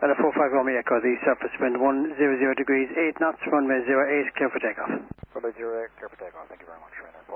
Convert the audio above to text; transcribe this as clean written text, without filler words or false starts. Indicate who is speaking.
Speaker 1: 45 Romeo Echo, the surface wind 100 degrees, 8 knots, runway 08, clear for takeoff.
Speaker 2: Runway 08, clear for takeoff. Thank you very much. Right now.